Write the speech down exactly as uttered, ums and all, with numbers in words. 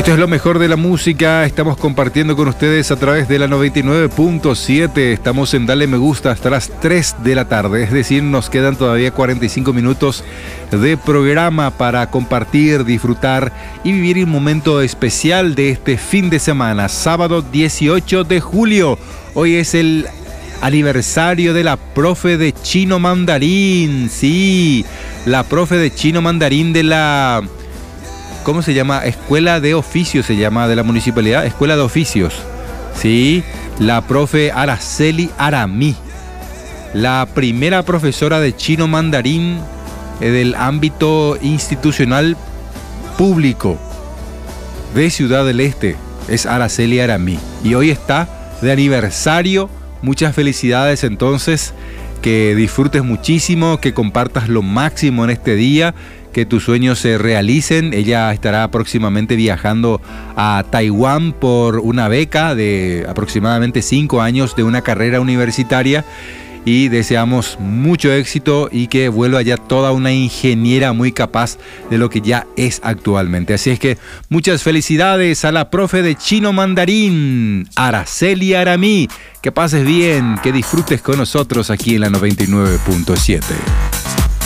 Esto es lo mejor de la música. Estamos compartiendo con ustedes a través de la noventa y nueve punto siete. Estamos en Dale Me Gusta hasta las tres de la tarde. Es decir, nos quedan todavía cuarenta y cinco minutos de programa para compartir, disfrutar y vivir un momento especial de este fin de semana. Sábado dieciocho de julio. Hoy es el aniversario de la profe de chino mandarín. Sí, la profe de chino mandarín de la... ¿Cómo se llama? Escuela de Oficios se llama, de la municipalidad. Escuela de Oficios. Sí, la profe Araceli Aramí. La primera profesora de chino mandarín eh, del ámbito institucional público de Ciudad del Este. Es Araceli Aramí. Y hoy está de aniversario. Muchas felicidades entonces. Que disfrutes muchísimo, que compartas lo máximo en este día, que tus sueños se realicen. Ella estará próximamente viajando a Taiwán por una beca de aproximadamente cinco años de una carrera universitaria y deseamos mucho éxito y que vuelva ya toda una ingeniera muy capaz de lo que ya es actualmente. Así es que muchas felicidades a la profe de chino mandarín, Araceli Aramí. Que pases bien, que disfrutes con nosotros aquí en la noventa y nueve punto siete.